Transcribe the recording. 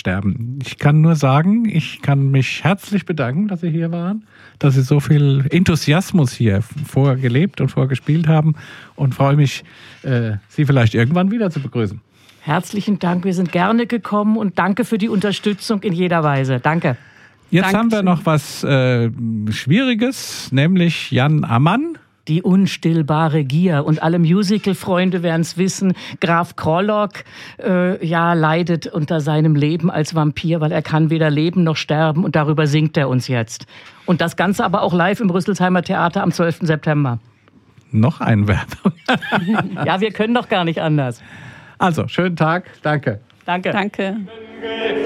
sterben. Ich kann nur sagen, ich kann mich herzlich bedanken, dass Sie hier waren, dass Sie so viel Enthusiasmus hier vorgelebt und vorgespielt haben und freue mich, Sie vielleicht irgendwann wieder zu begrüßen. Herzlichen Dank, wir sind gerne gekommen und danke für die Unterstützung in jeder Weise. Danke. Jetzt Dankeschön. haben wir noch was Schwieriges, nämlich Jan Ammann. Die unstillbare Gier. Und alle Musical-Freunde werden es wissen. Graf Krollock leidet unter seinem Leben als Vampir, weil er kann weder leben noch sterben. Und darüber singt er uns jetzt. Und das Ganze aber auch live im Rüsselsheimer Theater am 12. September. Noch eine Werbung. Ja, wir können doch gar nicht anders. Also, schönen Tag. Danke. Danke. Danke.